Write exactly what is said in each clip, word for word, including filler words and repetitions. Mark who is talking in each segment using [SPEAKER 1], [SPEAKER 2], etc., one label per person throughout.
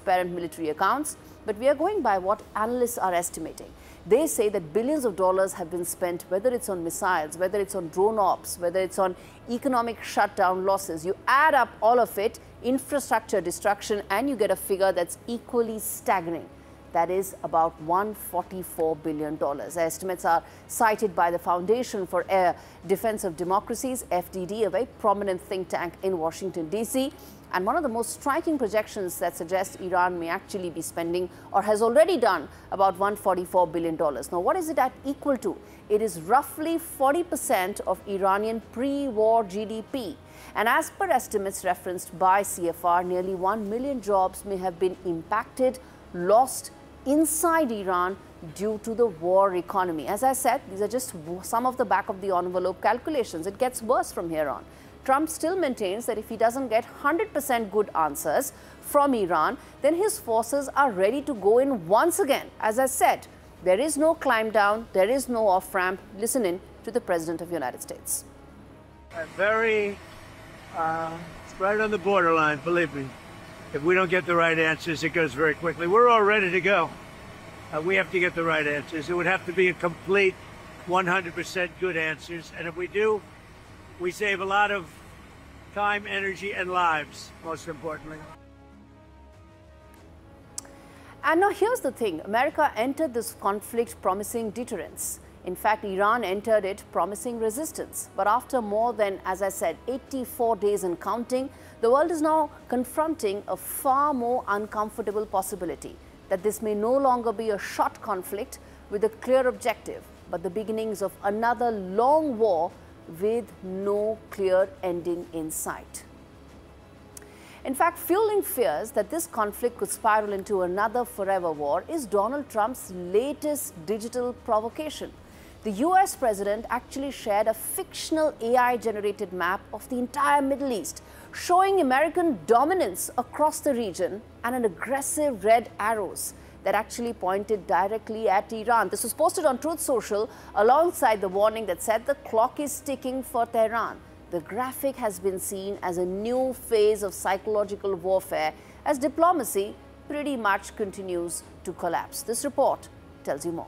[SPEAKER 1] transparent military accounts, but we are going by what analysts are estimating. They say that billions of dollars have been spent, whether it's on missiles, whether it's on drone ops, whether it's on economic shutdown losses. You add up all of it, infrastructure destruction, and you get a figure that's equally staggering. That is about one hundred forty-four billion dollars. Estimates are cited by the Foundation for Air Defense of Democracies, F D D, a very prominent think tank in Washington, D C. And one of the most striking projections that suggests Iran may actually be spending, or has already done, about one hundred forty-four billion dollars. Now, what is it at equal to? It is roughly forty percent of Iranian pre-war G D P. And as per estimates referenced by C F R, nearly one million jobs may have been impacted, lost inside Iran due to the war economy. As I said, these are just some of the back of the envelope calculations. It gets worse from here on. Trump still maintains that if he doesn't get one hundred percent good answers from Iran, then his forces are ready to go in once again. As I said, there is no climb down, there is no off-ramp. Listen in to the President of the United States.
[SPEAKER 2] I'm very, uh, it's right on the borderline, believe me. If we don't get the right answers, it goes very quickly. We're all ready to go. Uh, we have to get the right answers. It would have to be a complete one hundred percent good answers. And if we do, we save a lot of time, energy, and lives, most importantly.
[SPEAKER 1] And now here's the thing. America entered this conflict promising deterrence. In fact, Iran entered it promising resistance. But after more than, as I said, eighty-four days and counting, the world is now confronting a far more uncomfortable possibility that this may no longer be a short conflict with a clear objective, but the beginnings of another long war with no clear ending in sight. In fact, fueling fears that this conflict could spiral into another forever war is Donald Trump's latest digital provocation. The U S president actually shared a fictional A I-generated map of the entire Middle East, showing American dominance across the region and an aggressive red arrows that actually pointed directly at Iran. This was posted on Truth Social alongside the warning that said the clock is ticking for Tehran. The graphic has been seen as a new phase of psychological warfare as diplomacy pretty much continues to collapse. This report tells you more.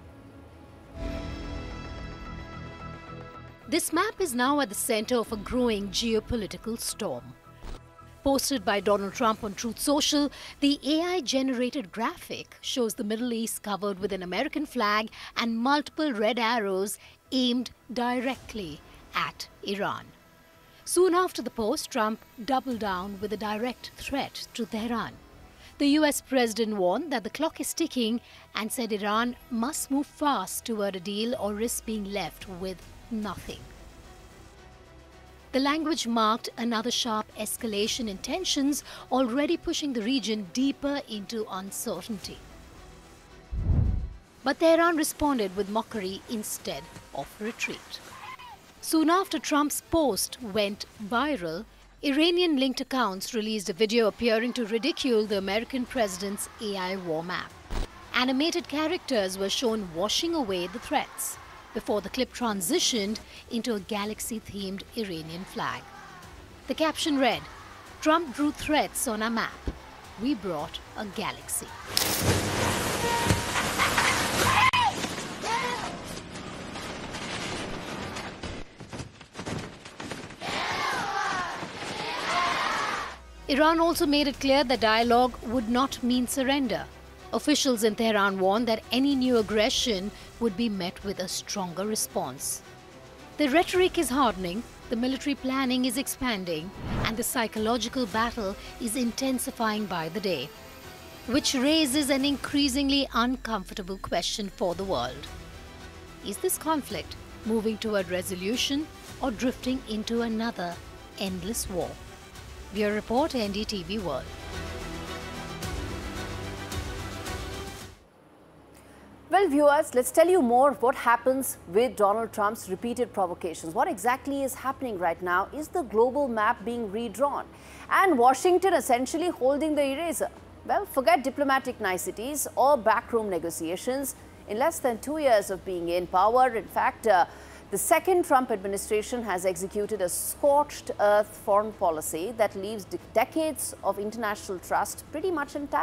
[SPEAKER 3] This map is now at the center of a growing geopolitical storm. Posted by Donald Trump on Truth Social, the A I-generated graphic shows the Middle East covered with an American flag and multiple red arrows aimed directly at Iran. Soon after the post, Trump doubled down with a direct threat to Tehran. The U S president warned that the clock is ticking and said Iran must move fast toward a deal or risk being left with nothing. The language marked another sharp escalation in tensions, already pushing the region deeper into uncertainty. But Tehran responded with mockery instead of retreat. Soon after Trump's post went viral, Iranian-linked accounts released a video appearing to ridicule the American president's A I war map. Animated characters were shown washing away the threats, before the clip transitioned into a galaxy-themed Iranian flag. The caption read, "Trump drew threats on our map. We brought a galaxy." Iran also made it clear that dialogue would not mean surrender. Officials in Tehran warned that any new aggression would be met with a stronger response. The rhetoric is hardening, the military planning is expanding, and the psychological battle is intensifying by the day, which raises an increasingly uncomfortable question for the world. Is this conflict moving toward resolution or drifting into another endless war? Bureau Report, N D T V World.
[SPEAKER 1] Well, viewers, let's tell you more of what happens with Donald Trump's repeated provocations. What exactly is happening right now? Is the global map being redrawn? And Washington essentially holding the eraser? Well, forget diplomatic niceties or backroom negotiations. In less than two years of being in power, in fact, uh, the second Trump administration has executed a scorched earth foreign policy that leaves decades of international trust pretty much intact.